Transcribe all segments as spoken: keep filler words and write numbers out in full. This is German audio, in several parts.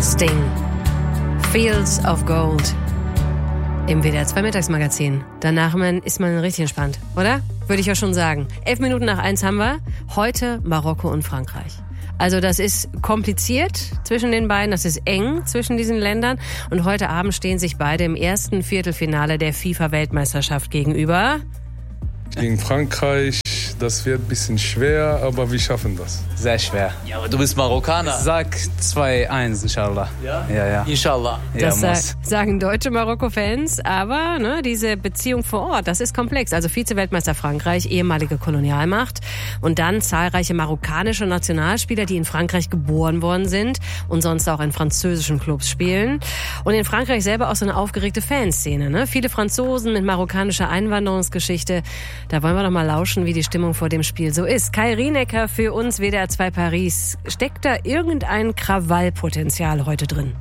Sting. Fields of Gold. Im W D R zwei Mittagsmagazin. Danach ist man richtig entspannt, oder? Würde ich ja schon sagen. Elf Minuten nach eins haben wir. Heute Marokko und Frankreich. Also das ist kompliziert zwischen den beiden, das ist eng zwischen diesen Ländern. Und heute Abend stehen sich beide im ersten Viertelfinale der FIFA-Weltmeisterschaft gegenüber. Gegen Frankreich, das wird ein bisschen schwer, aber wir schaffen das. Sehr schwer. Ja, aber du bist Marokkaner. Sag zwei eins, inshallah. Ja? Ja, ja. Inshallah. Das ja, sa- sagen deutsche Marokko-Fans, aber ne, diese Beziehung vor Ort, das ist komplex. Also Vize-Weltmeister Frankreich, ehemalige Kolonialmacht und dann zahlreiche marokkanische Nationalspieler, die in Frankreich geboren worden sind und sonst auch in französischen Clubs spielen. Und in Frankreich selber auch so eine aufgeregte Fanszene. Ne? Viele Franzosen mit marokkanischer Einwanderungsgeschichte. Da wollen wir doch mal lauschen, wie die Stimmung vor dem Spiel so ist. Kai Rienecker für uns, W D R zwei Paris. Steckt da irgendein Krawallpotenzial heute drin?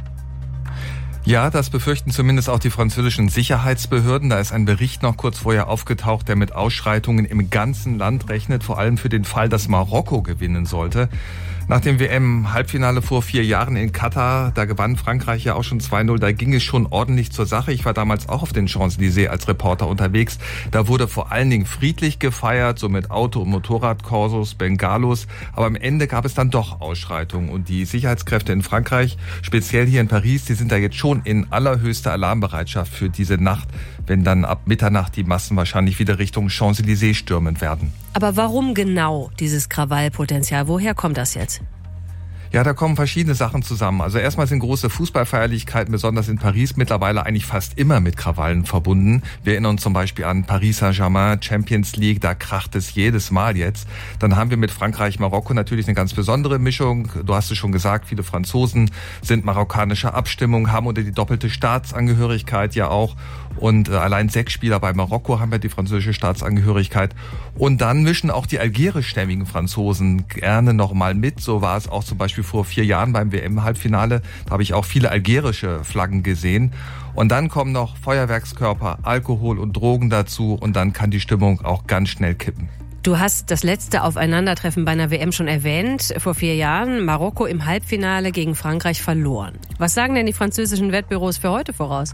Ja, das befürchten zumindest auch die französischen Sicherheitsbehörden. Da ist ein Bericht noch kurz vorher aufgetaucht, der mit Ausschreitungen im ganzen Land rechnet, vor allem für den Fall, dass Marokko gewinnen sollte. Nach dem W M-Halbfinale vor vier Jahren in Katar, da gewann Frankreich ja auch schon zwei null, da ging es schon ordentlich zur Sache. Ich war damals auch auf den Champs-Élysées als Reporter unterwegs. Da wurde vor allen Dingen friedlich gefeiert, so mit Auto- und Motorradkorsos, Bengalos. Aber am Ende gab es dann doch Ausschreitungen. Und die Sicherheitskräfte in Frankreich, speziell hier in Paris, die sind da jetzt schon in allerhöchster Alarmbereitschaft für diese Nacht, wenn dann ab Mitternacht die Massen wahrscheinlich wieder Richtung Champs-Élysées stürmen werden. Aber warum genau dieses Krawallpotenzial? Woher kommt das jetzt? Ja, da kommen verschiedene Sachen zusammen. Also erstmal sind große Fußballfeierlichkeiten, besonders in Paris, mittlerweile eigentlich fast immer mit Krawallen verbunden. Wir erinnern uns zum Beispiel an Paris Saint-Germain, Champions League, da kracht es jedes Mal jetzt. Dann haben wir mit Frankreich, Marokko natürlich eine ganz besondere Mischung. Du hast es schon gesagt, viele Franzosen sind marokkanischer Abstimmung, haben unter die doppelte Staatsangehörigkeit ja auch. Und äh, allein sechs Spieler bei Marokko haben ja die französische Staatsangehörigkeit. Und dann mischen auch die algerischstämmigen Franzosen gerne nochmal mit. So war es auch zum Beispiel vor vier Jahren beim W M-Halbfinale. Da habe ich auch viele algerische Flaggen gesehen. Und dann kommen noch Feuerwerkskörper, Alkohol und Drogen dazu. Und dann kann die Stimmung auch ganz schnell kippen. Du hast das letzte Aufeinandertreffen bei einer W M schon erwähnt. Vor vier Jahren Marokko im Halbfinale gegen Frankreich verloren. Was sagen denn die französischen Wettbüros für heute voraus?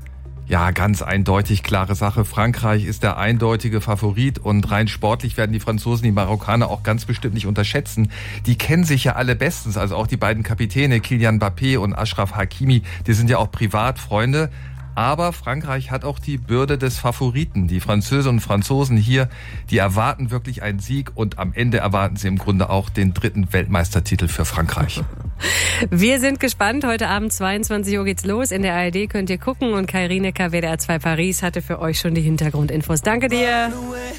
Ja, ganz eindeutig, klare Sache. Frankreich ist der eindeutige Favorit und rein sportlich werden die Franzosen die Marokkaner auch ganz bestimmt nicht unterschätzen. Die kennen sich ja alle bestens, also auch die beiden Kapitäne Kylian Mbappé und Achraf Hakimi, die sind ja auch Privatfreunde. Aber Frankreich hat auch die Bürde des Favoriten. Die Französinnen und Franzosen hier, die erwarten wirklich einen Sieg und am Ende erwarten sie im Grunde auch den dritten Weltmeistertitel für Frankreich. Wir sind gespannt. Heute Abend zweiundzwanzig Uhr geht's los. In der A R D könnt ihr gucken und Kai Rienecker, W D R zwei Paris, hatte für euch schon die Hintergrundinfos. Danke dir.